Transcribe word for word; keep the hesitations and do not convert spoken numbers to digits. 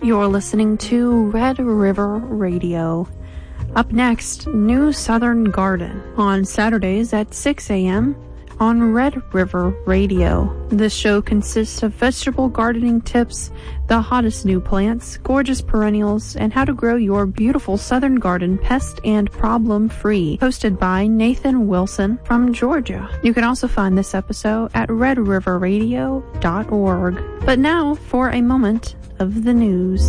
You're listening to Red River Radio. Up next, New Southern Garden on Saturdays at six a.m. on Red River Radio. This show consists of vegetable gardening tips, the hottest new plants, gorgeous perennials, and how to grow your beautiful southern garden pest and problem-free. Hosted by Nathan Wilson from Georgia. You can also find this episode at red river radio dot org. But now for a moment of the news.